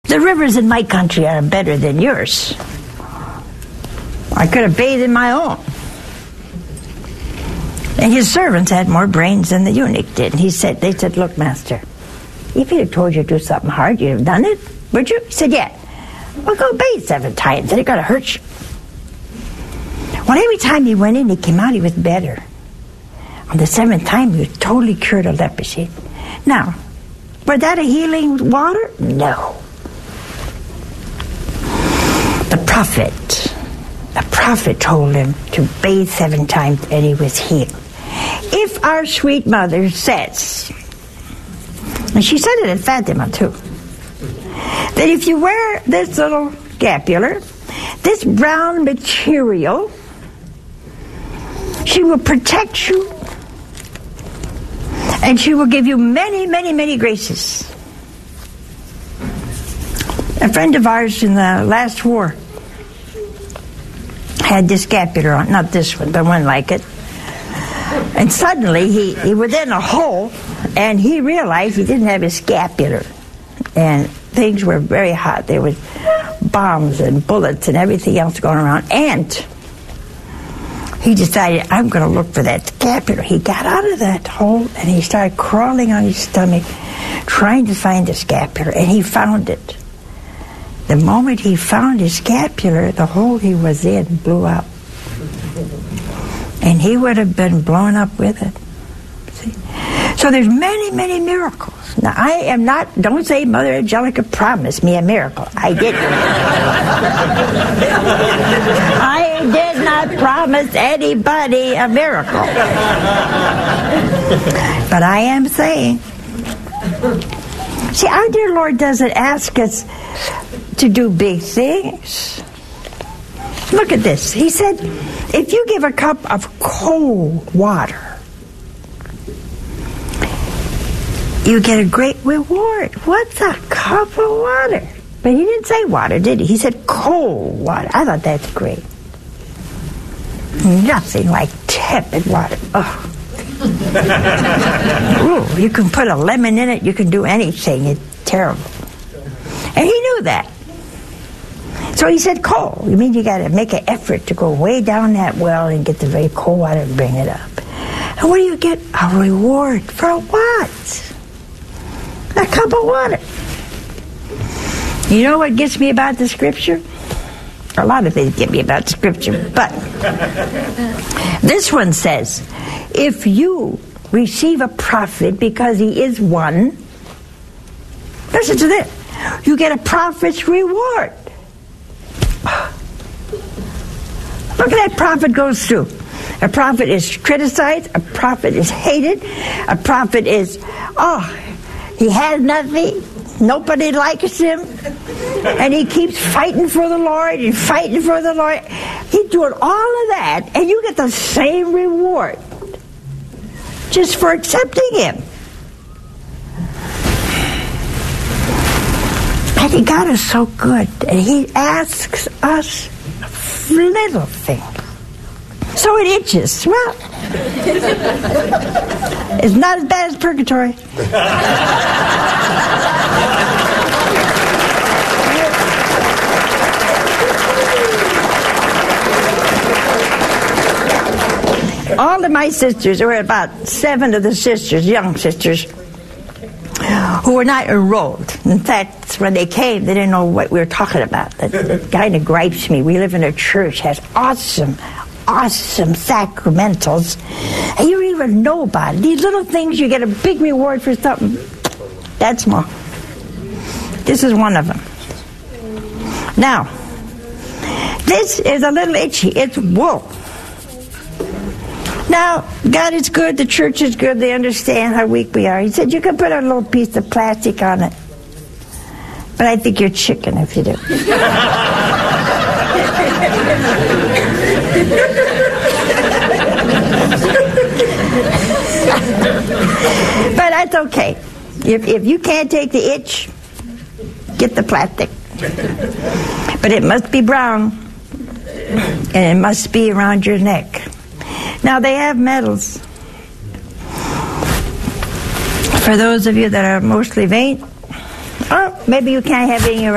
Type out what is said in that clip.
The rivers in my country are better than yours. I could have bathed in my own. And his servants had more brains than the eunuch did. They said, look, master, if he had told you to do something hard, you'd have done it, would you? He said, yeah. Well, go bathe 7 times. Then it got to hurt you. Well, every time he went in, he came out, he was better. On the 7th time, he was totally cured of leprosy. Now, was that a healing water? No. The prophet told him to bathe 7 times, and he was healed. If our sweet mother says, and she said it in Fatima too, that if you wear this little scapular, this brown material, she will protect you, and she will give you many, many, many graces. A friend of ours in the last war had this scapular on, not this one, but one like it. And suddenly he was in a hole, and he realized he didn't have his scapular. And things were very hot. There was bombs and bullets and everything else going around. And he decided, I'm going to look for that scapular. He got out of that hole, and he started crawling on his stomach, trying to find the scapular, and he found it. The moment he found his scapular, the hole he was in blew up. And he would have been blown up with it. See? So there's many, many miracles. Now, I am not, don't say Mother Angelica promised me a miracle. I didn't. I did not promise anybody a miracle. But I am saying, see, our dear Lord doesn't ask us to do big things. Look at this. He said, if you give a cup of cold water, you get a great reward. What's a cup of water? But he didn't say water, did he? He said cold water. I thought that's great. Nothing like tepid water. Oh. Ooh, you can put a lemon in it. You can do anything. It's terrible. And he knew that. So he said cold. You mean you got to make an effort to go way down that well and get the very cold water and bring it up. And what do you get? A reward for what? A cup of water. You know what gets me about the Scripture? A lot of things get me about the Scripture, but this one says, if you receive a prophet because he is one, listen to this, you get a prophet's reward. Look at that prophet goes through. A prophet is criticized, a prophet is hated, a prophet is, he has nothing, nobody likes him, and he keeps fighting for the Lord and fighting for the Lord. He's doing all of that, and you get the same reward just for accepting him. I think God is so good, and he asks us little things. So it itches. Well, it's not as bad as purgatory. All of my sisters, there were about 7 of the sisters, young sisters, who were not enrolled. In fact, when they came, they didn't know what we were talking about. That kind of gripes me. We live in a church, has awesome sacramentals, and you don't even know about it. These little things, you get a big reward for something. That's small. This is one of them. Now, this is a little itchy. It's wool. Now, God is good, the church is good, they understand how weak we are. He said, you can put a little piece of plastic on it. But I think you're chicken if you do. But that's okay. If you can't take the itch, get the plastic. But it must be brown, and it must be around your neck. Now, they have medals. For those of you that are mostly vain, or maybe you can't have any around